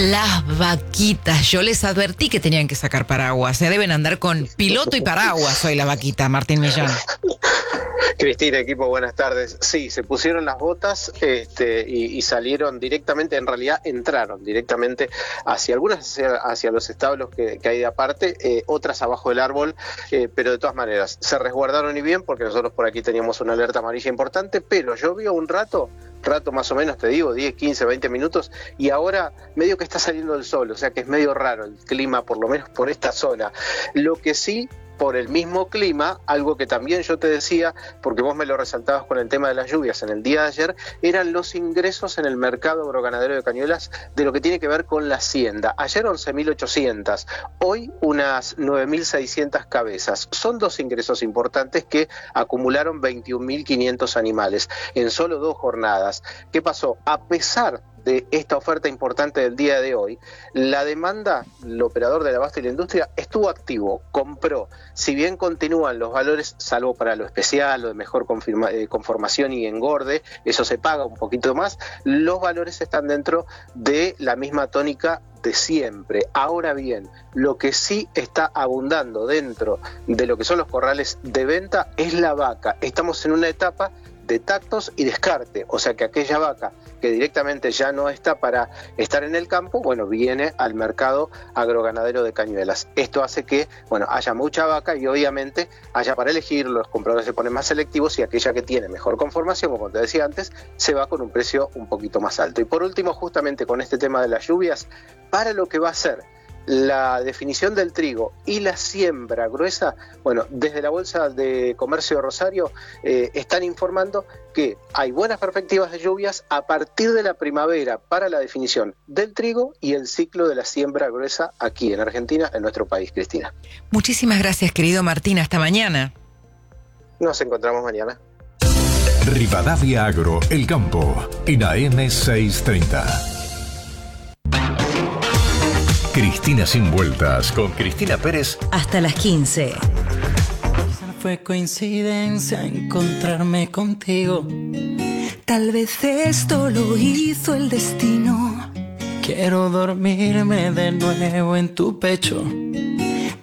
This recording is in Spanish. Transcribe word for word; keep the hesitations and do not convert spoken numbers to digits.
Las vaquitas. Yo les advertí que tenían que sacar paraguas. Se deben andar con piloto y paraguas hoy la vaquita, Martín Millán. Cristina, equipo, buenas tardes. Sí, se pusieron las botas este, y, y salieron directamente, en realidad entraron directamente hacia algunas hacia, hacia los establos que, que hay de aparte, eh, otras abajo del árbol, eh, pero de todas maneras se resguardaron y bien, porque nosotros por aquí teníamos una alerta amarilla importante, pero llovió un rato, rato más o menos, te digo, diez, quince, veinte minutos, y ahora medio que está saliendo el sol, o sea que es medio raro el clima, por lo menos por esta zona. Lo que sí, por el mismo clima, algo que también yo te decía, porque vos me lo resaltabas con el tema de las lluvias en el día de ayer, eran los ingresos en el mercado agroganadero de Cañuelas de lo que tiene que ver con la hacienda. Ayer once mil ochocientas, hoy unas nueve mil seiscientas cabezas. Son dos ingresos importantes que acumularon veintiún mil quinientos animales en solo dos jornadas. ¿Qué pasó? A pesar de esta oferta importante del día de hoy, la demanda, el operador del abasto y la industria estuvo activo, compró. Si bien continúan los valores, salvo para lo especial o de mejor confirma, eh, conformación y engorde, eso se paga un poquito más, los valores están dentro de la misma tónica de siempre. Ahora bien, lo que sí está abundando dentro de lo que son los corrales de venta es la vaca. Estamos en una etapa de tactos y descarte, o sea que aquella vaca que directamente ya no está para estar en el campo, bueno, viene al mercado agroganadero de Cañuelas. Esto hace que, bueno, haya mucha vaca y obviamente haya para elegir, los compradores se ponen más selectivos y aquella que tiene mejor conformación, como te decía antes, se va con un precio un poquito más alto. Y por último, justamente con este tema de las lluvias, para lo que va a ser la definición del trigo y la siembra gruesa, bueno, desde la Bolsa de Comercio de Rosario eh, están informando que hay buenas perspectivas de lluvias a partir de la primavera para la definición del trigo y el ciclo de la siembra gruesa aquí en Argentina, en nuestro país, Cristina. Muchísimas gracias, querido Martín. Hasta mañana. Nos encontramos mañana. Rivadavia Agro, El Campo, en A M seiscientos treinta. Cristina Sin Vueltas, con Cristina Pérez. Hasta las quince. Fue coincidencia encontrarme contigo. Tal vez esto lo hizo el destino. Quiero dormirme de nuevo en tu pecho.